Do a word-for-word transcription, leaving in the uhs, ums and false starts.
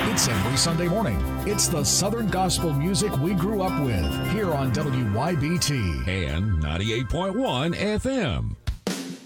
It's every Sunday morning. It's the Southern gospel music we grew up with here on W Y B T and ninety-eight point one F M.